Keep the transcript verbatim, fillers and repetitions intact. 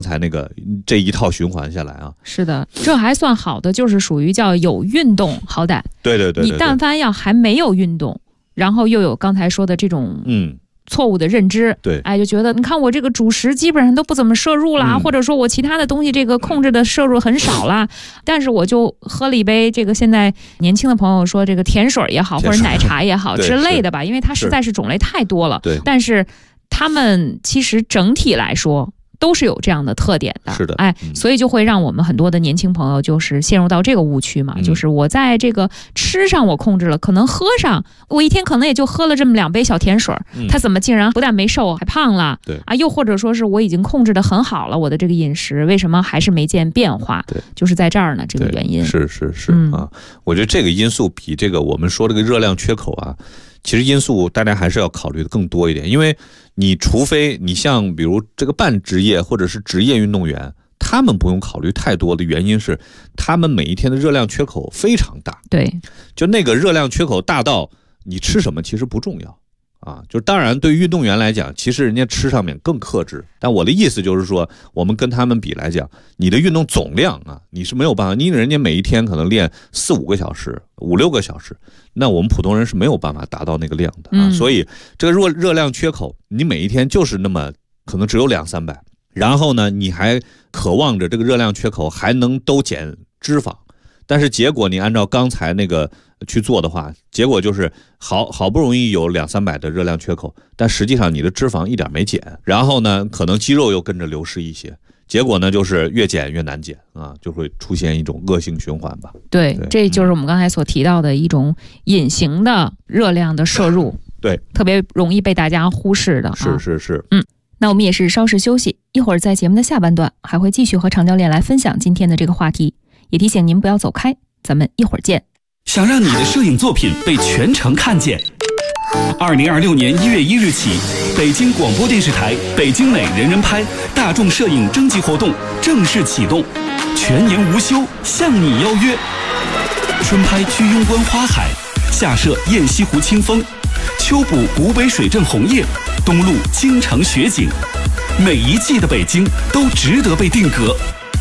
才那个这一套循环下来啊。 是的，这还算好的，就是属于叫有运动，好歹。 对对 对, 对, 对， 你但凡要还没有运动，然后又有刚才说的这种嗯。错误的认知， 对， 哎，就觉得你看我这个主食基本上都不怎么摄入啦、嗯，或者说我其他的东西这个控制的摄入很少啦，但是我就喝了一杯这个现在年轻的朋友说这个甜水也好，或者奶茶也好之类的吧，因为它实在是种类太多了， 对， 但是他们其实整体来说都是有这样的特点的， 是的， 哎、嗯，所以就会让我们很多的年轻朋友就是陷入到这个误区嘛、嗯，就是我在这个吃上我控制了，可能喝上我一天可能也就喝了这么两杯小甜水，嗯、他怎么竟然不但没瘦还胖了？ 对啊，又或者说是我已经控制得很好了，我的这个饮食为什么还是没见变化？ 对， 就是在这儿呢，这个原因是是是、 嗯、 啊，我觉得这个因素比这个我们说这个热量缺口啊。其实因素大家还是要考虑的更多一点，因为你除非你像比如这个半职业或者是职业运动员，他们不用考虑太多的原因是他们每一天的热量缺口非常大， 对， 就那个热量缺口大到你吃什么其实不重要啊，就当然对于运动员来讲，其实人家吃上面更克制，但我的意思就是说，我们跟他们比来讲，你的运动总量啊，你是没有办法，因为人家每一天可能练四五个小时、五六个小时，那我们普通人是没有办法达到那个量的啊， 嗯、 所以这个热热量缺口，你每一天就是那么可能只有两三百，然后呢，你还渴望着这个热量缺口还能都减脂肪，但是结果你按照刚才那个去做的话，结果就是好好不容易有两三百的热量缺口，但实际上你的脂肪一点没减，然后呢，可能肌肉又跟着流失一些，结果呢就是越减越难减啊，就会出现一种恶性循环吧。 对， 对这就是我们刚才所提到的一种隐形的热量的摄入， 对， 特别容易被大家忽视的、啊。 是是是， 嗯。那我们也是稍事休息，一会儿在节目的下半段还会继续和常教练来分享今天的这个话题，也提醒您不要走开，咱们一会儿见。 想让你的摄影作品被全城看见，二零二六年一月一日起，北京广播电视台北京美人人拍大众摄影征集活动正式启动，全年无休，向你邀约。春拍居庸关花海，夏摄雁西湖清风，秋捕古北水镇红叶，冬录京城雪景，每一季的北京都值得被定格。